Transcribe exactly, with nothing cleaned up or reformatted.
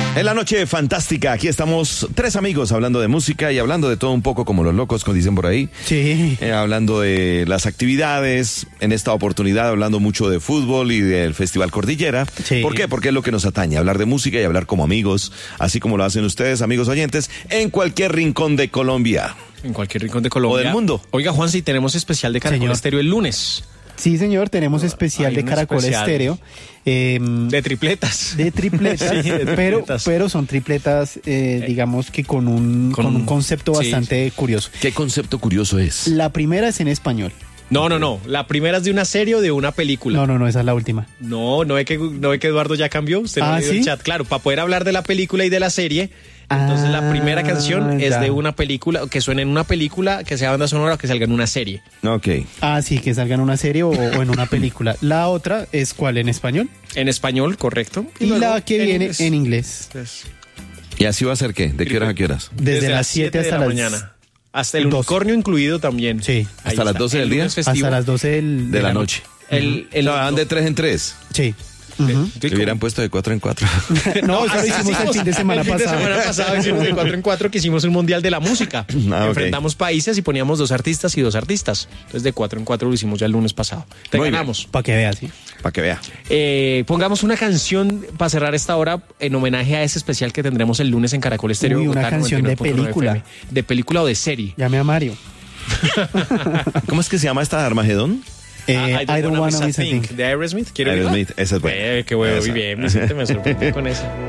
En la noche fantástica, aquí estamos tres amigos hablando de música y hablando de todo un poco como los locos, como dicen por ahí. Sí. Eh, hablando de las actividades, en esta oportunidad hablando mucho de fútbol y del Festival Cordillera. Sí. ¿Por qué? Porque es lo que nos atañe, hablar de música y hablar como amigos, así como lo hacen ustedes, amigos oyentes, en cualquier rincón de Colombia. En cualquier rincón de Colombia. O del mundo. Oiga, Juan, si tenemos especial de Caracol Señor. Estéreo el lunes. Sí, señor, tenemos especial Hay de un Caracol especial. Estéreo. eh, De tripletas. de tripletas, Sí, de pero, tripletas. pero son tripletas, eh, digamos que con un, Con con un un- concepto sí. bastante curioso. ¿Qué concepto curioso es? La primera es en español. No, no, no. La primera es de una serie o de una película. No, no, no, esa es la última. No, no ve que, no ve que Eduardo ya cambió. Usted no Ah, ha leído ¿sí? el chat. Claro, para poder hablar de la película y de la serie. Entonces la primera Ah, canción es ya. de una película, que suene en una película, que sea banda sonora o que salga en una serie. Ok. Ah, sí, que salga en una serie o, o en una película. La otra es ¿cuál? En español. En español, correcto. Y, luego la que viene inglés. en inglés. Entonces, ¿Y así va a ser qué? ¿De qué horas a qué horas? Desde, las siete de hasta la las mañana. Hasta el doce. unicornio incluido también. Sí. Ahí ¿Hasta las está. doce del El día? lunes festivo. Hasta las doce del- De la noche. El, el, O sea, van de tres en tres. Sí. Ujú. Se hubieran puesto de cuatro en cuatro. No, eso lo así hicimos el fin de semana el fin de pasado. semana pasado hicimos de cuatro en cuatro que hicimos un mundial de la música. Ah, ok. Enfrentamos países y poníamos dos artistas y dos artistas. Entonces de cuatro en cuatro lo hicimos ya el lunes pasado. Te Muy bien. ganamos. Para que veas, sí. Para que vea. Eh, pongamos una canción para cerrar esta hora en homenaje a ese especial que tendremos el lunes en Caracol Estéreo. Uy, una Bogotá, canción de noventa y nueve punto nueve película. F M. De película o de serie. Llame a Mario. ¿Cómo es que se llama esta de Armagedón? Eh, Ah, I don't wanna miss a thing. De Aerosmith. ¿Quiere oírla? Aerosmith, esa es buena. Eh, qué bueno, Esa. muy bien. Vicente me sorprendió con esa.